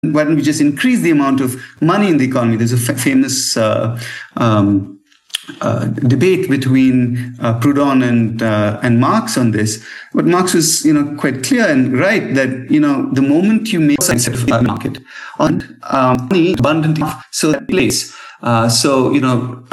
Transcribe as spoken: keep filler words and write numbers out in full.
why don't we just increase the amount of money in the economy? There's a f- famous uh, um, uh, debate between uh, Proudhon and uh, and Marx on this. But Marx was, you know, quite clear and right that, you know, the moment you make a market on um, money abundant, so that place. Uh, so, you know.